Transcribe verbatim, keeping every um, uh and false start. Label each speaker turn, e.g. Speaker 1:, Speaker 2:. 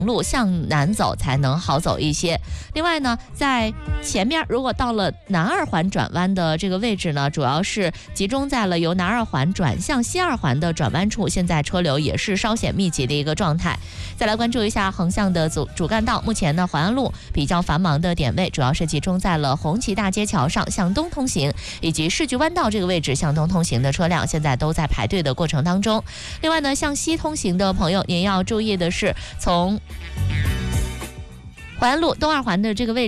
Speaker 1: 路向南走才能好走一些。另外呢，在前面如果到了南二环转弯的这个位置呢，主要是集中在了由南二环转向西二环的转弯处，现在车流也是稍显密集的一个状态。再来关注一下横向的主主干道，目前呢淮安路比较繁忙的点位主要是集中在了红旗大街桥上向东通行，以及市局湾道这个位置向东通行的车辆现在都在排队的过程当中。另外呢，向西通行的朋友您要注意的是，从淮安路东二环的这个位置